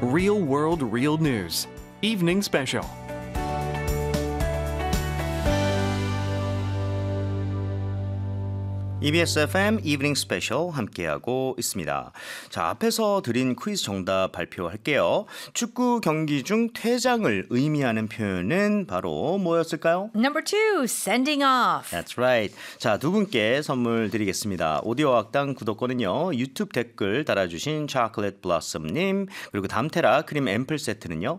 Real World, Real News. Evening Special. EBS FM 이브닝 스페셜 함께하고 있습니다. 자, 앞에서 드린 퀴즈 정답 발표할게요. 축구 경기 중 퇴장을 의미하는 표현은 바로 뭐였을까요? Number 2, sending off. That's right. 자, 두 분께 선물 드리겠습니다. 오디오 학당 구독권은요. 유튜브 댓글 달아주신 초콜릿 블러썸님 그리고 담테라 크림 앰플 세트는요.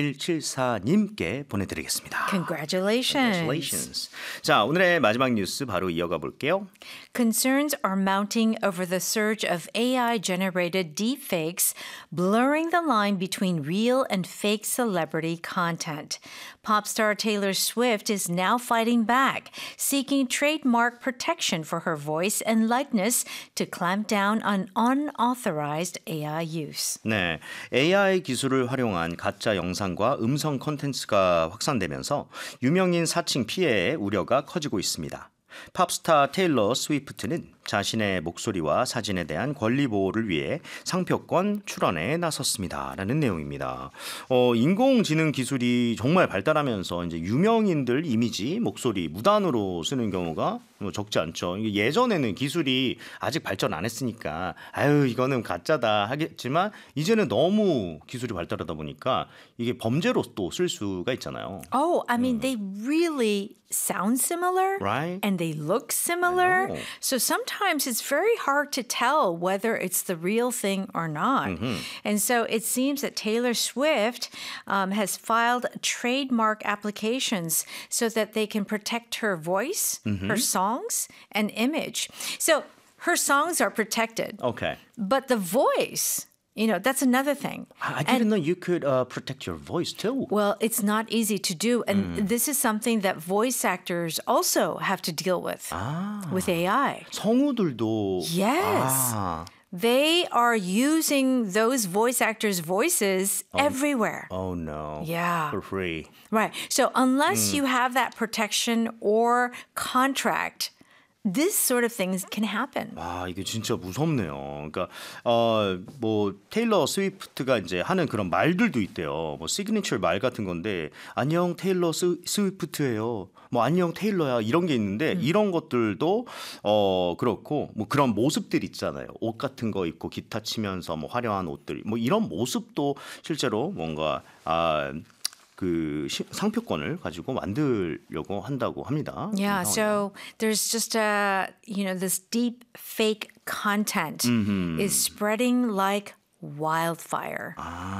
1174님께 보내드리겠습니다. Congratulations. 자, 오늘의 마지막 뉴스 바로 이어가 볼게요. Concerns are mounting over the surge of AI-generated deepfakes, blurring the line between real and fake celebrity content. Pop star Taylor Swift is now fighting back, seeking trademark protection for her voice and likeness to clamp down on unauthorized AI use. 네, AI 기술을 활용한 가짜 영상과 음성 콘텐츠가 확산되면서 유명인 사칭 피해의 우려가 커지고 있습니다. 팝스타 테일러 스위프트는 자신의 목소리와 사진에 대한 권리 보호를 위해 상표권 출원에 나섰습니다. 라는 내용입니다. 인공지능 기술이 정말 발달하면서 이제 유명인들 이미지, 목소리 무단으로 쓰는 경우가 적지 않죠. 예전에는 기술이 아직 발전 안 했으니까 아유 이거는 가짜다 하겠지만 이제는 너무 기술이 발달하다 보니까 이게 범죄로 또 쓸 수가 있잖아요. Oh, I mean, they really sound similar, Right? and they look similar. know. So sometimes it's very hard to tell whether it's the real thing or not. And so it seems that Taylor Swift has filed trademark applications so that they can protect her voice, her songs, and image. So her songs are protected, Okay. but the voice, that's another thing. I didn't know you could protect your voice too. Well, it's not easy to do. And this is something that voice actors also have to deal with AI. 성우들도 Yes. They are using those voice actors' voices everywhere. Oh no. Yeah. For free. Right. So unless you have that protection or contract, this sort of things can happen. 아, 이게 진짜 무섭네요. 그러니까 뭐 테일러 스위프트가 이제 하는 그런 말들도 있대요. 뭐 시그니처 말 같은 건데 안녕 테일러 스위프트예요. 뭐 안녕 테일러야 이런 게 있는데 이런 것들도 그렇고 뭐 그런 모습들 있잖아요. 옷 같은 거 입고 기타 치면서 뭐 화려한 옷들 뭐 이런 모습도 실제로 뭔가 그 상표권을 가지고 만들려고 한다고 합니다. Yeah, so there's just this deep fake content is spreading like wildfire.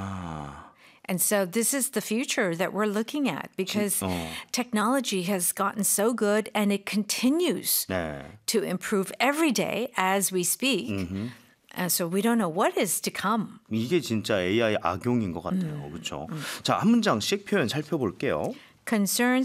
And so this is the future that we're looking at because technology has gotten so good and it continues 네. to improve every day as we speak. And so we don't know what is to come. 이게 진짜 AI 악용인 것 같아요. 그렇죠? 자, 한 문장씩 표현 살펴볼게요. Concerns